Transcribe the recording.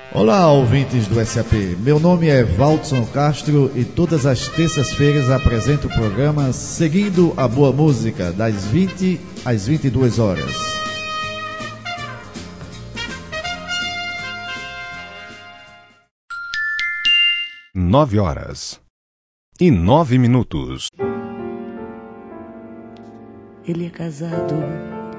Olá, ouvintes do SAP. Meu nome é Valdson Castro e todas as terças-feiras apresento o programa Seguindo a Boa Música, das 20 às 22 horas. Nove horas e 9 minutos. Ele é casado